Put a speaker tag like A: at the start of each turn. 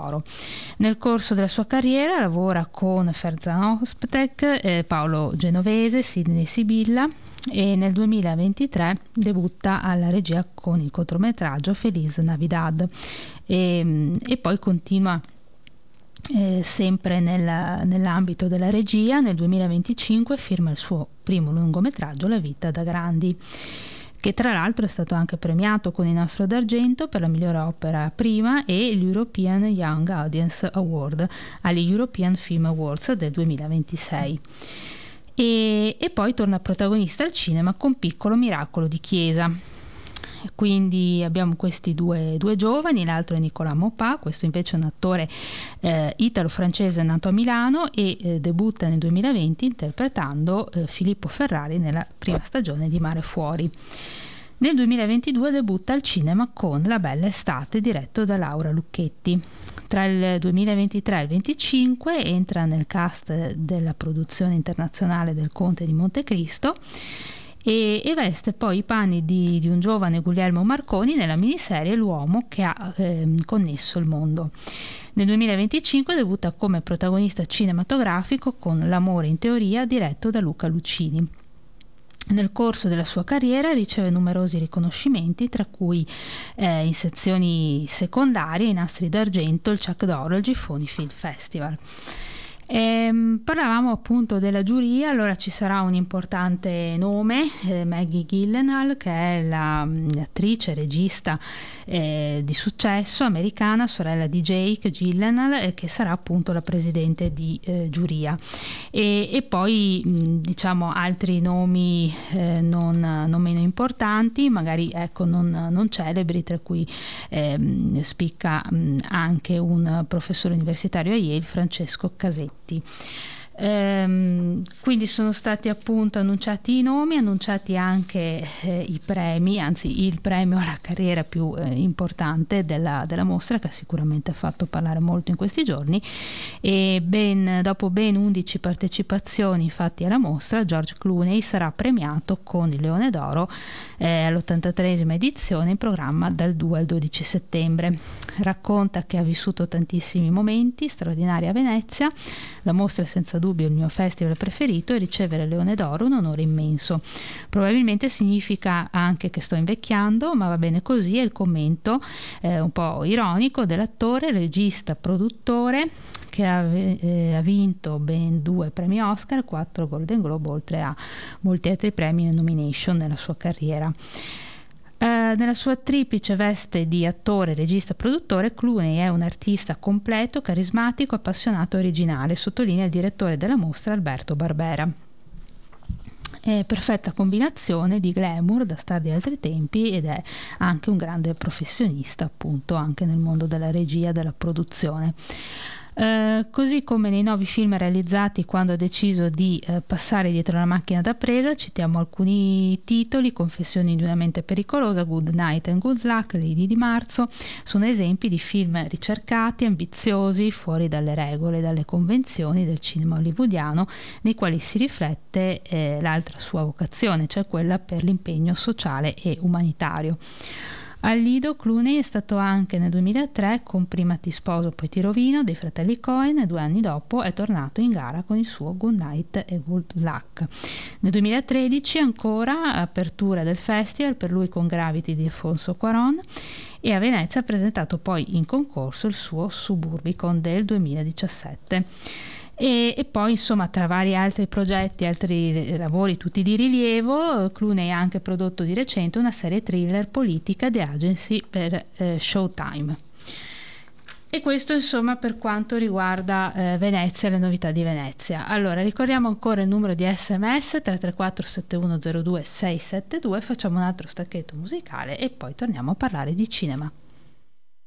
A: d'Oro. Nel corso della sua carriera lavora con Ferzan Özpetek, Paolo Genovese, Sidney Sibilla, e nel 2023 debutta alla regia con il cortometraggio Feliz Navidad e poi continua sempre nell'ambito della regia. Nel 2025 firma il suo primo lungometraggio La vita da grandi, che tra l'altro è stato anche premiato con il Nastro d'Argento per la migliore opera prima e l'European Young Audience Award agli European Film Awards del 2026. E poi torna protagonista al cinema con Piccolo miracolo di chiesa. Quindi abbiamo questi due giovani, l'altro è Nicolas Maupas, questo invece è un attore italo-francese nato a Milano e debutta nel 2020 interpretando Filippo Ferrari nella prima stagione di Mare Fuori. Nel 2022 debutta al cinema con La bella estate, diretto da Laura Lucchetti. Tra il 2023 e il 2025 entra nel cast della produzione internazionale del Conte di Montecristo e veste poi i panni di un giovane Guglielmo Marconi nella miniserie L'uomo che ha connesso il mondo. Nel 2025 debutta come protagonista cinematografico con L'amore in teoria, diretto da Luca Lucini. Nel corso della sua carriera riceve numerosi riconoscimenti, tra cui in sezioni secondarie i Nastri d'Argento, il Ciak d'Oro e il Giffoni Film Festival. Parlavamo appunto della giuria. Allora ci sarà un importante nome, Maggie Gyllenhaal, che è l'attrice regista di successo americana, sorella di Jake Gyllenhaal, che sarà appunto la presidente di giuria, e poi diciamo altri nomi non meno importanti, magari ecco non celebri, tra cui spicca anche un professore universitario a Yale, Francesco Casetti. Quindi sono stati appunto annunciati i nomi, annunciati anche i premi, anzi il premio alla carriera più importante della mostra, che ha sicuramente fatto parlare molto in questi giorni, e dopo ben 11 partecipazioni fatte alla mostra, George Clooney sarà premiato con il Leone d'Oro all'83esima edizione, in programma dal 2 al 12 settembre. Racconta che ha vissuto tantissimi momenti straordinari a Venezia. La mostra è senza dubbio il mio festival preferito e ricevere il Leone d'Oro è un onore immenso. Probabilmente significa anche che sto invecchiando, ma va bene così, è il commento un po' ironico dell'attore, regista, produttore, che ha vinto ben 2 premi Oscar, 4 Golden Globe, oltre a molti altri premi e nomination nella sua carriera. Nella sua triplice veste di attore, regista e produttore, Clooney è un artista completo, carismatico, appassionato e originale, sottolinea il direttore della mostra Alberto Barbera. È perfetta combinazione di glamour da star di altri tempi ed è anche un grande professionista, appunto, anche nel mondo della regia, della produzione. Così come nei 9 film realizzati quando ha deciso di passare dietro la macchina da presa, citiamo alcuni titoli: Confessioni di una mente pericolosa, Good Night and Good Luck, Lady di marzo. Sono esempi di film ricercati, ambiziosi, fuori dalle regole, dalle convenzioni del cinema hollywoodiano, nei quali si riflette l'altra sua vocazione, cioè quella per l'impegno sociale e umanitario. Al Lido Clooney è stato anche nel 2003 con Prima ti sposo poi ti rovino dei fratelli Coen, e 2 anni dopo è tornato in gara con il suo Good Night e Good Luck. Nel 2013 ancora apertura del festival per lui con Gravity di Alfonso Cuarón, e a Venezia ha presentato poi in concorso il suo Suburbicon del 2017. E poi insomma, tra vari altri progetti, altri lavori tutti di rilievo, Clooney ha anche prodotto di recente una serie thriller politica The Agency per Showtime. E questo insomma per quanto riguarda Venezia, le novità di Venezia. Allora ricordiamo ancora il numero di SMS 334 7102 672, facciamo un altro stacchetto musicale e poi torniamo a parlare di cinema.